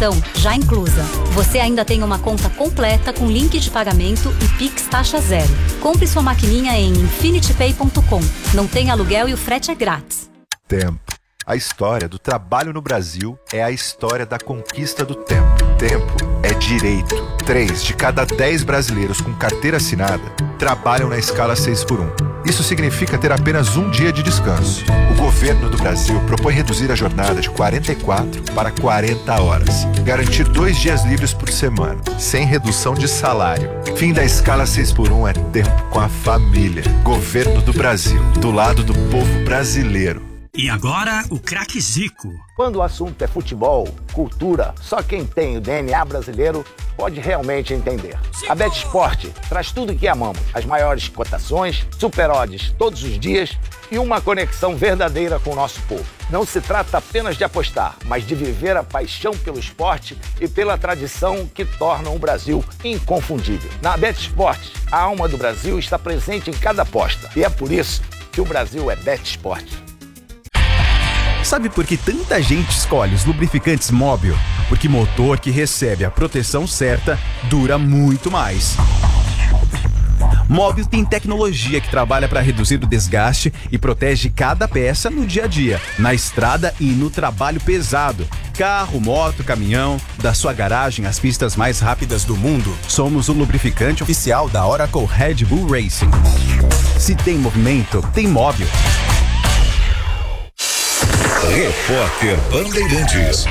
inscrição já inclusa. Você ainda tem uma conta completa com link de pagamento e Pix taxa zero. Compre sua maquininha em infinitypay.com. Não tem aluguel e o frete é grátis. Tempo. A história do trabalho no Brasil é a história da conquista do tempo. Tempo é direito. 3 de cada 10 brasileiros com carteira assinada trabalham na escala 6x1. Isso significa ter apenas um dia de descanso. O governo do Brasil propõe reduzir a jornada de 44 para 40 horas. Garantir 2 dias livres por semana, sem redução de salário. Fim da escala 6x1 é tempo com a família. Governo do Brasil, do lado do povo brasileiro. E agora, o craque Zico. Quando o assunto é futebol, cultura, só quem tem o DNA brasileiro pode realmente entender. A BetSport traz tudo o que amamos. As maiores cotações, super odds todos os dias e uma conexão verdadeira com o nosso povo. Não se trata apenas de apostar, mas de viver a paixão pelo esporte e pela tradição que tornam o Brasil inconfundível. Na BetSport, a alma do Brasil está presente em cada aposta. E é por isso que o Brasil é BetSport. Sabe por que tanta gente escolhe os lubrificantes Móbil? Porque motor que recebe a proteção certa dura muito mais. Móbil tem tecnologia que trabalha para reduzir o desgaste e protege cada peça no dia a dia, na estrada e no trabalho pesado. Carro, moto, caminhão, da sua garagem às pistas mais rápidas do mundo. Somos o lubrificante oficial da Oracle Red Bull Racing. Se tem movimento, tem Móbil. Repórter Bandeirantes.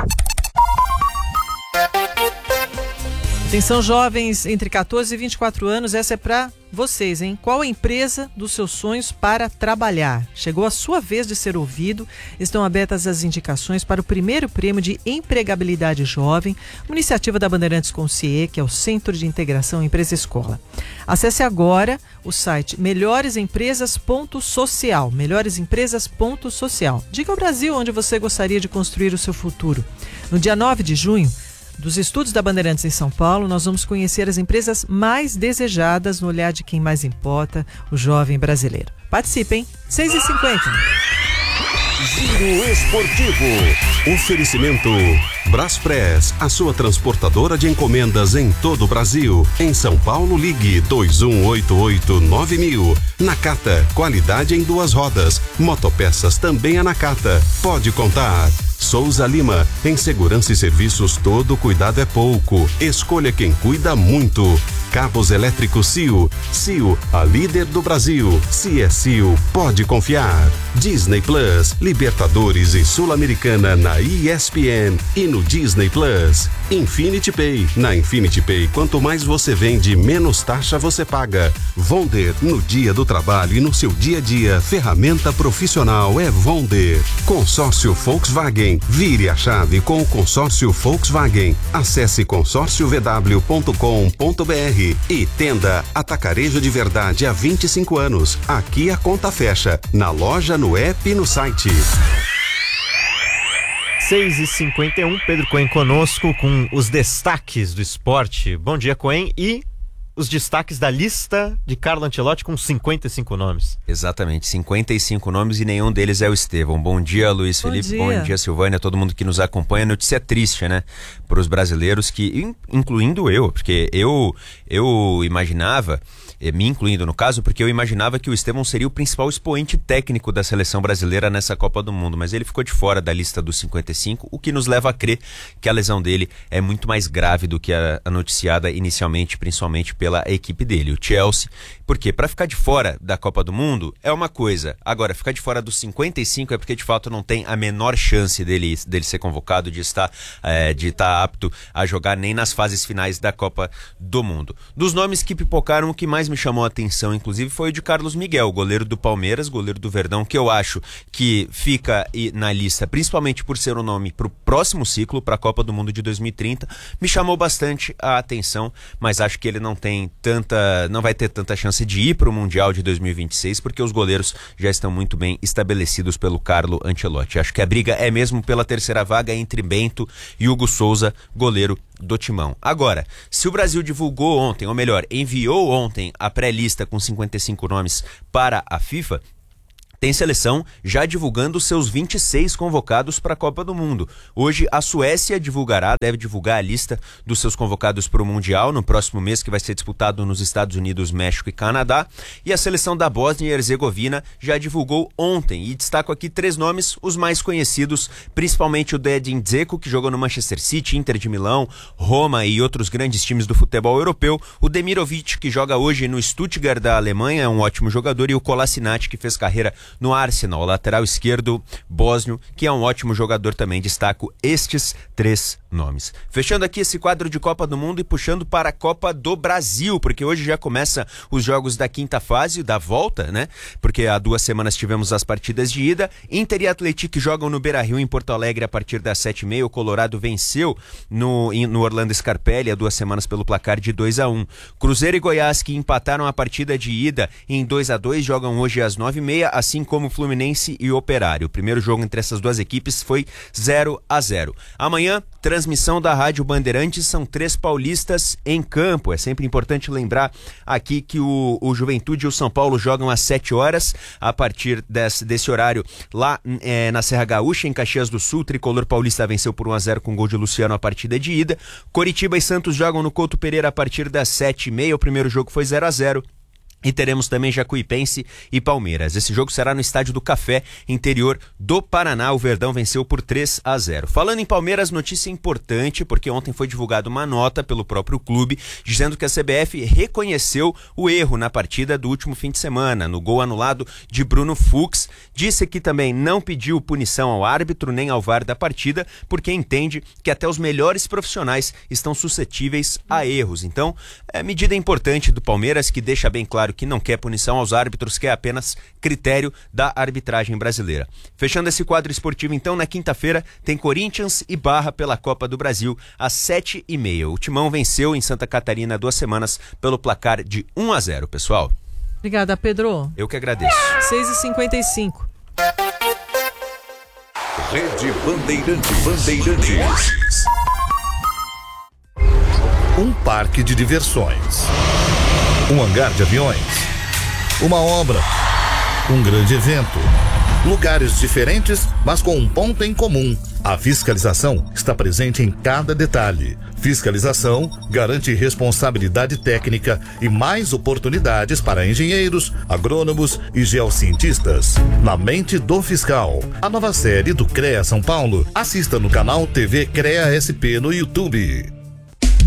Atenção, jovens entre 14 e 24 anos, essa é para vocês, hein? Qual a empresa dos seus sonhos para trabalhar? Chegou a sua vez de ser ouvido. Estão abertas as indicações para o primeiro prêmio de empregabilidade jovem, uma iniciativa da Bandeirantes com o CIE, que é o Centro de Integração Empresa-Escola. Acesse agora o site melhoresempresas.social, melhoresempresas.social. Diga ao Brasil onde você gostaria de construir o seu futuro. No dia 9 de junho, dos estudos da Bandeirantes em São Paulo, nós vamos conhecer as empresas mais desejadas no olhar de quem mais importa, o jovem brasileiro. Participem, 6h50. Giro Esportivo. Oferecimento Braspress, a sua transportadora de encomendas em todo o Brasil. Em São Paulo, ligue 2188-9000. Nakata, qualidade em 2 rodas. Motopeças também a Nakata. Pode contar. Souza Lima, em segurança e serviços todo cuidado é pouco. Escolha quem cuida muito. Cabos elétricos CIO. CIO, a líder do Brasil. Se é CIO, pode confiar. Disney Plus, Libertadores e Sul-Americana na ESPN e no Disney Plus. Infinity Pay. Na Infinity Pay, quanto mais você vende, menos taxa você paga. Vonder, no dia do trabalho e no seu dia a dia, ferramenta profissional é Vonder. Consórcio Volkswagen. Vire a chave com o consórcio Volkswagen. Acesse consórciovw.com.br e Tenda Atacarejo de Verdade há 25 anos. Aqui a conta fecha. Na loja, no app e no site. 6h51, Pedro Cohen conosco com os destaques do esporte. Bom dia, Cohen. E os destaques da lista de Carlo Ancelotti com 55 nomes. Exatamente, 55 nomes e nenhum deles é o Estevão. Bom dia, Luiz Felipe. Bom dia, Silvânia, todo mundo que nos acompanha. Notícia triste, né? Para os brasileiros, que, incluindo eu, porque eu imaginava, me incluindo no caso, porque eu imaginava que o Estevão seria o principal expoente técnico da seleção brasileira nessa Copa do Mundo, mas ele ficou de fora da lista dos 55, o que nos leva a crer que a lesão dele é muito mais grave do que a noticiada inicialmente, principalmente pela equipe dele, o Chelsea, porque para ficar de fora da Copa do Mundo é uma coisa, agora ficar de fora dos 55 é porque de fato não tem a menor chance dele ser convocado, de estar apto a jogar nem nas fases finais da Copa do Mundo. Dos nomes que pipocaram, o que mais me chamou a atenção, inclusive, foi o de Carlos Miguel, goleiro do Palmeiras, goleiro do Verdão, que eu acho que fica na lista, principalmente por ser o nome para o próximo ciclo, para a Copa do Mundo de 2030, me chamou bastante a atenção, mas acho que ele não vai ter tanta chance de ir para o Mundial de 2026, porque os goleiros já estão muito bem estabelecidos pelo Carlo Ancelotti. Acho que a briga é mesmo pela terceira vaga entre Bento e Hugo Souza, goleiro do Timão. Agora, se o Brasil divulgou ontem, ou melhor, enviou ontem a pré-lista com 55 nomes para a FIFA, tem seleção já divulgando seus 26 convocados para a Copa do Mundo. Hoje a Suécia deve divulgar a lista dos seus convocados para o Mundial no próximo mês, que vai ser disputado nos Estados Unidos, México e Canadá. E a seleção da Bósnia e Herzegovina já divulgou ontem. E destaco aqui 3 nomes, os mais conhecidos, principalmente o Edin Dzeko, que jogou no Manchester City, Inter de Milão, Roma e outros grandes times do futebol europeu. O Demirovic, que joga hoje no Stuttgart da Alemanha, é um ótimo jogador. E o Kolasinac, que fez carreira no Arsenal, lateral esquerdo bósnio, que é um ótimo jogador também. Destaco estes 3 nomes. Fechando aqui esse quadro de Copa do Mundo e puxando para a Copa do Brasil, porque hoje já começa os jogos da quinta fase, da volta, né? Porque há 2 semanas tivemos as partidas de ida. Inter e Atlético jogam no Beira-Rio, em Porto Alegre, a partir das 7h30. O Colorado venceu no Orlando Scarpelli há 2 semanas pelo placar de 2-1. Cruzeiro e Goiás, que empataram a partida de ida em 2-2, jogam hoje às 9h30, assim como Fluminense e Operário. O primeiro jogo entre essas 2 equipes foi 0-0. Amanhã, transmissão da Rádio Bandeirantes, são 3 paulistas em campo. É sempre importante lembrar aqui que o Juventude e o São Paulo jogam às 7 horas, a partir desse horário lá na Serra Gaúcha, em Caxias do Sul. O tricolor paulista venceu por 1-0 com gol de Luciano a partida de ida. Coritiba e Santos jogam no Couto Pereira a partir das 7h30. O primeiro jogo foi 0-0. E teremos também Jacuipense e Palmeiras. Esse jogo será no Estádio do Café, interior do Paraná. O Verdão venceu por 3-0. Falando em Palmeiras, notícia importante, porque ontem foi divulgada uma nota pelo próprio clube, dizendo que a CBF reconheceu o erro na partida do último fim de semana, no gol anulado de Bruno Fux. Disse que também não pediu punição ao árbitro nem ao VAR da partida, porque entende que até os melhores profissionais estão suscetíveis a erros. Então, é medida importante do Palmeiras, que deixa bem claro que não quer punição aos árbitros, que é apenas critério da arbitragem brasileira. Fechando esse quadro esportivo, então, na quinta-feira tem Corinthians e Barra pela Copa do Brasil às 7h30. O Timão venceu em Santa Catarina há 2 semanas pelo placar de 1-0, pessoal. Obrigada, Pedro. Eu que agradeço. 6h55. Rede Bandeirantes. Um parque de diversões. Um hangar de aviões, uma obra, um grande evento, lugares diferentes, mas com um ponto em comum. A fiscalização está presente em cada detalhe. Fiscalização garante responsabilidade técnica e mais oportunidades para engenheiros, agrônomos e geocientistas. Na mente do fiscal, a nova série do CREA São Paulo. Assista no canal TV CREA SP no YouTube.